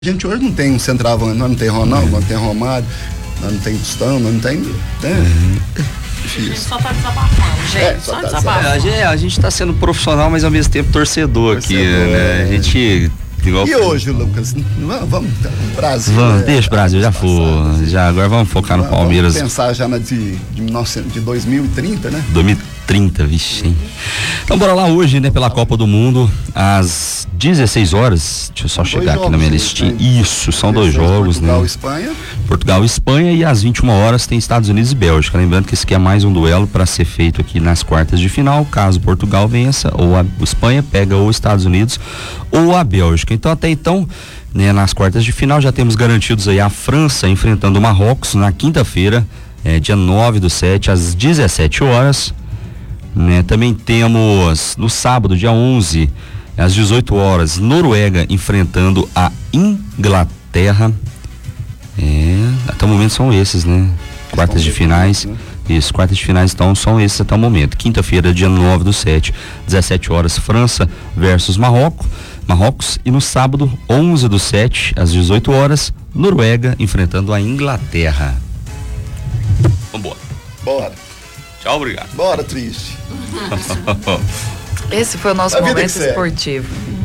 A gente hoje não tem um centroavante, nós não tem Ronaldo, nós não tem Romário, nós não tem Tostão, nós não tem. Só tá desabafando, gente. Só desabafando. A gente tá sendo profissional, mas ao mesmo tempo torcedor aqui, né? A gente. Igual e hoje, Lucas? Vamos, Brasil. Vamos, deixa o Brasil, já foi. Agora vamos focar no Palmeiras. Vamos pensar já na de 2030, né? 2030, vixe, hein? Então bora lá hoje, né, pela Copa do Mundo, às 16 horas. Deixa eu só chegar aqui na minha listinha. Isso, são dois jogos, né? Portugal e Espanha, e às 21 horas tem Estados Unidos e Bélgica. Lembrando que esse aqui é mais um duelo para ser feito aqui nas quartas de final, caso Portugal vença, ou a Espanha pega ou Estados Unidos ou a Bélgica. Então até então, né, nas quartas de final já temos garantidos aí a França enfrentando o Marrocos na quinta-feira, dia 9/7, às 17 horas. Né? Também temos no sábado, dia 11, às 18 horas, Noruega enfrentando a Inglaterra. Até o momento são esses, né? Quartas de finais. Isso, quartas de finais então são esses até o momento. Quinta-feira, dia 9/7, 17 horas, França versus Marrocos. E no sábado, 11/7, às 18 horas, Noruega enfrentando a Inglaterra. Vambora. Bora. Tchau, obrigado. Bora, triste. Esse foi o nosso momento esportivo.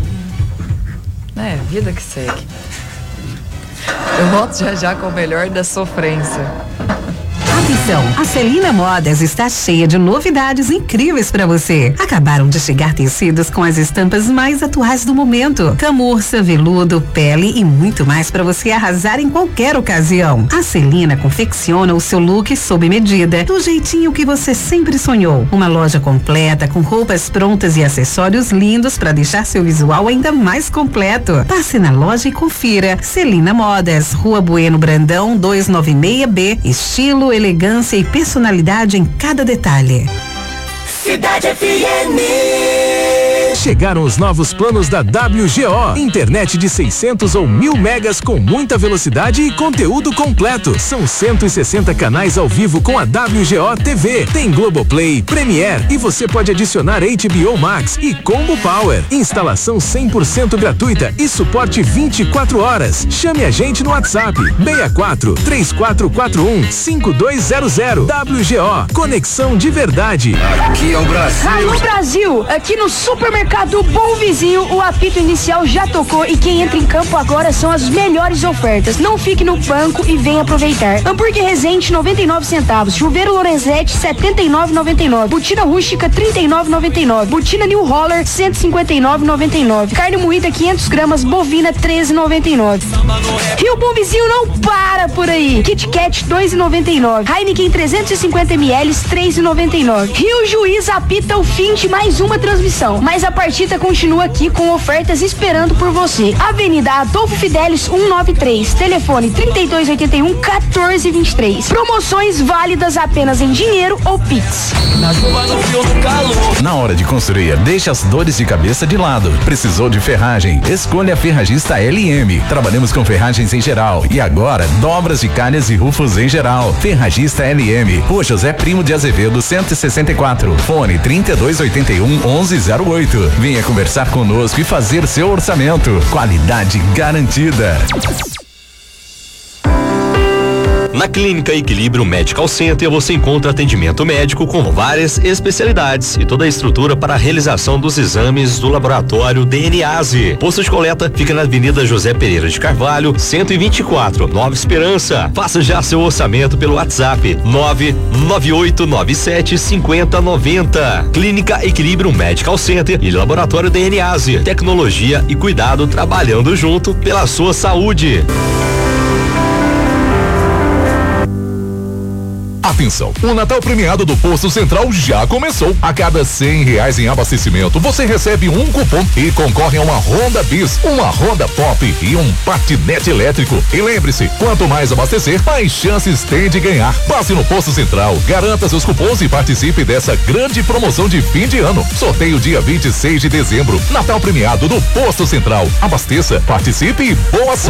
Vida que segue. Eu volto já com o melhor da sofrência. Atenção, a Celina Modas está cheia de novidades incríveis para você. Acabaram de chegar tecidos com as estampas mais atuais do momento. Camurça, veludo, pele e muito mais para você arrasar em qualquer ocasião. A Celina confecciona o seu look sob medida, do jeitinho que você sempre sonhou. Uma loja completa com roupas prontas e acessórios lindos para deixar seu visual ainda mais completo. Passe na loja e confira. Celina Modas, Rua Bueno Brandão, 296B. Estilo, elegância e personalidade em cada detalhe. Cidade FM. Chegaram os novos planos da WGO. Internet de 600 ou 1000 megas com muita velocidade e conteúdo completo. São 160 canais ao vivo com a WGO TV. Tem Globoplay, Premiere e você pode adicionar HBO Max e Combo Power. Instalação 100% gratuita e suporte 24 horas. Chame a gente no WhatsApp 64 3441 5200. WGO, conexão de verdade. Aqui é o Brasil. Alô Brasil, aqui no supermercado Bom Vizinho, o apito inicial já tocou e quem entra em campo agora são as melhores ofertas. Não fique no banco e venha aproveitar. Hambúrguer Resende 99 centavos, chuveiro Lorenzetti 79,99, botina rústica 39,99, botina New Roller 159,99, carne moída 500 gramas bovina 13,99. E o Bom Vizinho não para por aí. Kit Kat 2,99, Heineken 350 ml 3,99. Rio Juiz apita o fim de mais uma transmissão, mas a partida continua aqui com ofertas esperando por você. Avenida Adolfo Fidelis 193, telefone 3281-1423. Promoções válidas apenas em dinheiro ou Pix. Na chuva, no frio, no calor. Na hora de construir, deixa as dores de cabeça de lado. Precisou de ferragem? Escolha a Ferragista LM. Trabalhamos com ferragens em geral e agora dobras de calhas e rufos em geral. Ferragista LM, Rua José Primo de Azevedo 164, fone 3281-1108. Venha conversar conosco e fazer seu orçamento. Qualidade garantida. Na Clínica Equilíbrio Medical Center você encontra atendimento médico com várias especialidades e toda a estrutura para a realização dos exames do laboratório DNase. Posto de coleta fica na Avenida José Pereira de Carvalho, 124, Nova Esperança. Faça já seu orçamento pelo WhatsApp 998975090. Clínica Equilíbrio Medical Center e Laboratório DNase. Tecnologia e cuidado trabalhando junto pela sua saúde. Atenção, o Natal premiado do Posto Central já começou. A cada R$100 em abastecimento, você recebe um cupom e concorre a uma Honda Bis, uma Honda Pop e um patinete elétrico. E lembre-se, quanto mais abastecer, mais chances tem de ganhar. Passe no Posto Central, garanta seus cupons e participe dessa grande promoção de fim de ano. Sorteio dia 26 de dezembro. Natal premiado do Posto Central. Abasteça, participe e boa sorte.